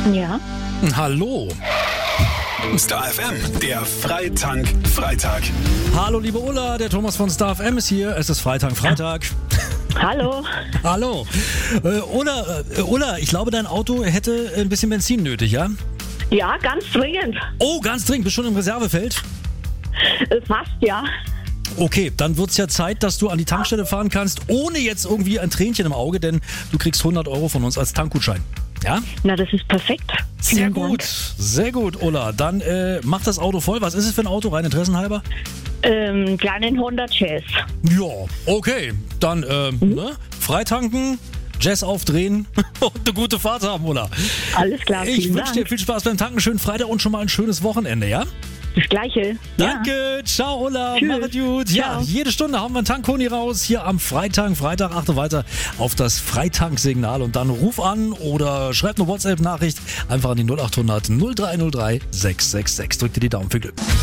Ja. Hallo. Star FM, der Freitank-Freitag. Hallo, liebe Ulla, der Thomas von Star FM ist hier. Es ist Freitag. Hallo. Hallo. Ulla, ich glaube, dein Auto hätte ein bisschen Benzin nötig, ja? Ja, ganz dringend. Oh, ganz dringend. Bist schon im Reservefeld? Fast, ja. Okay, dann wird's ja Zeit, dass du an die Tankstelle fahren kannst, ohne jetzt irgendwie ein Tränchen im Auge, denn du kriegst 100 Euro von uns als Tankgutschein. Ja? Na, das ist perfekt. Sehr Vielen gut, Dank. sehr gut, Ulla. Dann mach das Auto voll. Was ist es für ein Auto, rein interessenhalber? Kleinen Honda Jazz. Ja, okay. Dann freitanken, Jazz aufdrehen und eine gute Fahrt haben, Ulla. Alles klar, Ich vielen wünsche dir Dank. viel Spaß beim Tanken, schönen Freitag und schon mal ein schönes Wochenende, ja? Das Gleiche. Danke, ciao Ulla, Tschüss. mach es gut. Ja, Ciao. jede Stunde haben wir einen Tankkoni raus, hier am Freitag achte weiter auf das Freitanksignal und dann ruf an oder schreib eine WhatsApp-Nachricht einfach an die 0800 0303 666. Drück dir die Daumen für Glück.